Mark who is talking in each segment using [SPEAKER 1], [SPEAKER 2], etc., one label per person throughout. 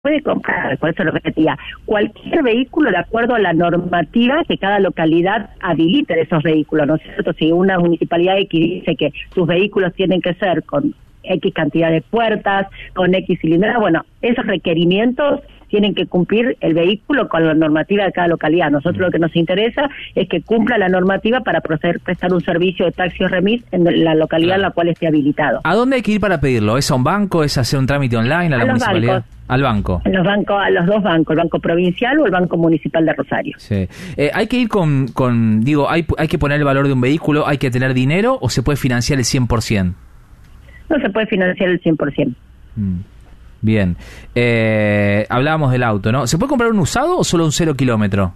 [SPEAKER 1] puede comprar, por eso lo repetía, cualquier vehículo de acuerdo a la normativa que cada localidad habilite de esos vehículos, ¿no es cierto? Si una municipalidad X dice que sus vehículos tienen que ser con X cantidad de puertas, con X cilindrada, bueno, esos requerimientos tienen que cumplir el vehículo con la normativa de cada localidad. Nosotros lo que nos interesa es que cumpla la normativa para prestar un servicio de taxi o remis en la localidad en la cual esté habilitado.
[SPEAKER 2] ¿A dónde hay que ir para pedirlo? ¿Es a un banco? ¿Es hacer un trámite online a la municipalidad?
[SPEAKER 1] Bancos.
[SPEAKER 2] Al banco.
[SPEAKER 1] En los bancos, a los dos bancos, el Banco Provincial o el Banco Municipal de Rosario.
[SPEAKER 2] Sí. Hay que ir digo, hay que poner el valor de un vehículo, hay que tener dinero o se puede financiar el 100%?
[SPEAKER 1] No se puede financiar el 100%.
[SPEAKER 2] Bien. Hablábamos del auto, ¿no? ¿Se puede comprar un usado o solo un 0 kilómetro?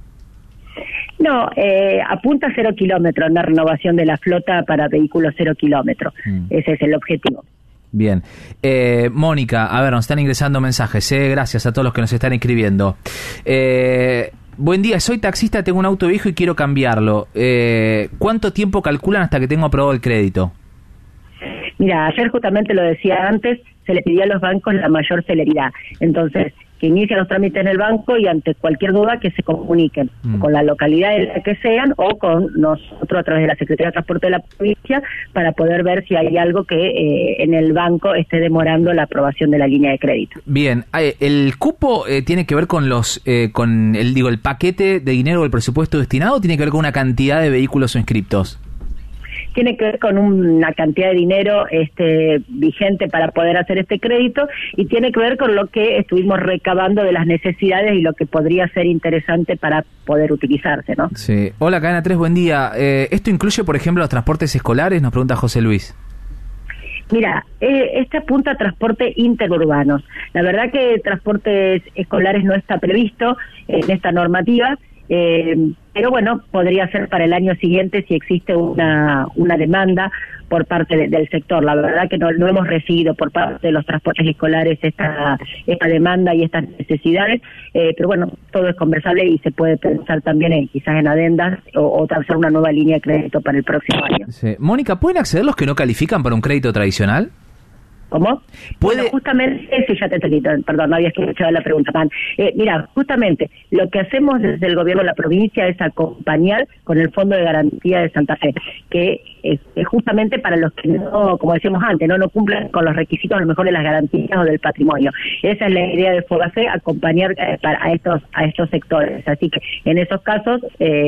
[SPEAKER 1] No, apunta a 0 kilómetros, una renovación de la flota para vehículos 0 kilómetros. Ese es el objetivo.
[SPEAKER 2] Bien. Mónica, a ver, nos están ingresando mensajes. Gracias a todos los que nos están escribiendo. Buen día, soy taxista, tengo un auto viejo y quiero cambiarlo. ¿Cuánto tiempo calculan hasta que tengo aprobado el crédito?
[SPEAKER 1] Mira, ayer justamente lo decía antes, se le pidió a los bancos la mayor celeridad. Entonces, que inicien los trámites en el banco y ante cualquier duda que se comuniquen con la localidad en la que sean o con nosotros a través de la Secretaría de Transporte de la provincia para poder ver si hay algo que en el banco esté demorando la aprobación de la línea de crédito.
[SPEAKER 2] Bien, ¿el cupo tiene que ver con el paquete de dinero o el presupuesto destinado o tiene que ver con una cantidad de vehículos o inscriptos?
[SPEAKER 1] Tiene que ver con una cantidad de dinero vigente para poder hacer este crédito y tiene que ver con lo que estuvimos recabando de las necesidades y lo que podría ser interesante para poder utilizarse, ¿no?
[SPEAKER 2] Sí. Hola, Cadena 3, buen día. ¿Esto incluye, por ejemplo, los transportes escolares? Nos pregunta José Luis.
[SPEAKER 1] Mira, este apunta a transporte interurbanos. La verdad que transportes escolares no está previsto en esta normativa, pero bueno, podría ser para el año siguiente si existe una demanda por parte del sector. La verdad que no hemos recibido por parte de los transportes escolares esta demanda y estas necesidades, pero bueno, todo es conversable y se puede pensar también quizás en adendas o trazar una nueva línea de crédito para el próximo año.
[SPEAKER 2] Sí. Mónica, ¿pueden acceder los que no califican para un crédito tradicional?
[SPEAKER 1] ¿Cómo?
[SPEAKER 2] ¿Puede?
[SPEAKER 1] Bueno, justamente, sí, ya te entendí, perdón, no había escuchado la pregunta, Pan. Mira, justamente, lo que hacemos desde el gobierno de la provincia es acompañar con el Fondo de Garantía de Santa Fe, que es justamente para los que no, como decíamos antes, no cumplen con los requisitos a lo mejor de las garantías o del patrimonio. Esa es la idea de FOGAFE, acompañar a estos sectores. Así que en esos casos,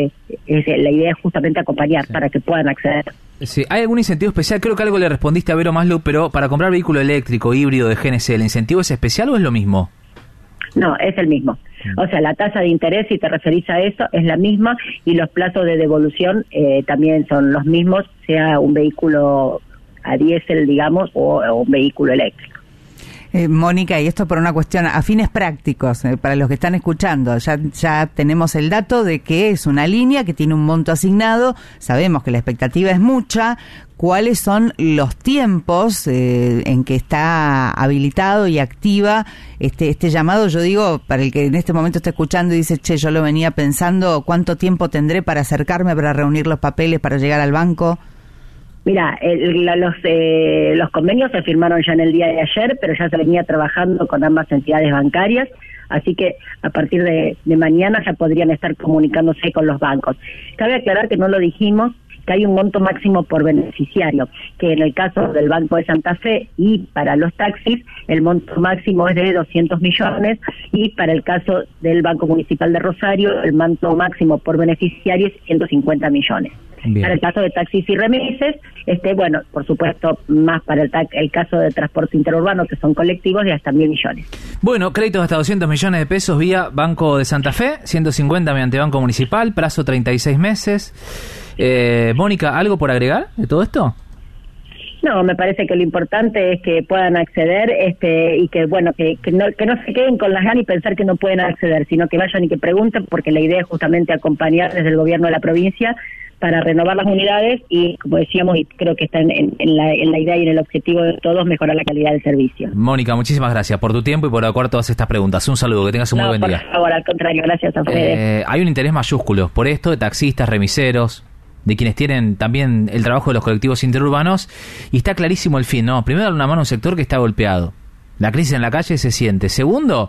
[SPEAKER 1] la idea es justamente acompañar para que puedan acceder.
[SPEAKER 2] Sí, ¿hay algún incentivo especial? Creo que algo le respondiste a Vero Maslow, pero para comprar vehículo eléctrico, híbrido de GNC, ¿el incentivo es especial o es lo mismo?
[SPEAKER 1] No, es el mismo. O sea, la tasa de interés, si te referís a eso, es la misma y los plazos de devolución también son los mismos, sea un vehículo a diésel, digamos, o un vehículo eléctrico.
[SPEAKER 3] Mónica, y esto por una cuestión a fines prácticos, para los que están escuchando, ya tenemos el dato de que es una línea que tiene un monto asignado, sabemos que la expectativa es mucha. ¿Cuáles son los tiempos en que está habilitado y activa este llamado? Yo digo, para el que en este momento está escuchando y dice, che, yo lo venía pensando, ¿cuánto tiempo tendré para acercarme, para reunir los papeles, para llegar al banco?
[SPEAKER 1] Mira, los convenios se firmaron ya en el día de ayer, pero ya se venía trabajando con ambas entidades bancarias, así que a partir de mañana ya podrían estar comunicándose con los bancos. Cabe aclarar que no lo dijimos, que hay un monto máximo por beneficiario, que en el caso del Banco de Santa Fe y para los taxis, el monto máximo es de 200 millones y para el caso del Banco Municipal de Rosario, el monto máximo por beneficiario es 150 millones. Bien. Para el caso de taxis y remises, bueno, por supuesto, más para el caso de transporte interurbano, que son colectivos, de hasta 1.000 millones.
[SPEAKER 2] Bueno, créditos hasta 200 millones de pesos vía Banco de Santa Fe, 150 mediante Banco Municipal, plazo 36 meses. Mónica, ¿algo por agregar de todo esto?
[SPEAKER 1] No, me parece que lo importante es que puedan acceder y que bueno que no se queden con las ganas y pensar que no pueden acceder, sino que vayan y que pregunten, porque la idea es justamente acompañar desde el gobierno de la provincia para renovar las unidades y, como decíamos, y creo que está en la idea y en el objetivo de todos, mejorar la calidad del servicio.
[SPEAKER 2] Mónica, muchísimas gracias por tu tiempo y por adecuar todas estas preguntas. Un saludo, que tengas un muy buen día.
[SPEAKER 1] Por favor, al contrario, gracias a ustedes.
[SPEAKER 2] Hay un interés mayúsculo por esto de taxistas, remiseros, de quienes tienen también el trabajo de los colectivos interurbanos, y está clarísimo el fin, ¿no? Primero, darle una mano a un sector que está golpeado. La crisis en la calle se siente. Segundo,